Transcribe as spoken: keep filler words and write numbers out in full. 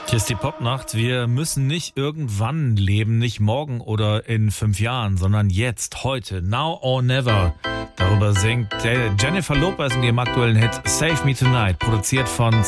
Hier ist die Popnacht. Wir müssen nicht irgendwann leben, nicht morgen oder in fünf Jahren, sondern jetzt, heute, now or never. Darüber singt Jennifer Lopez in ihrem aktuellen Hit Save Me Tonight, produziert von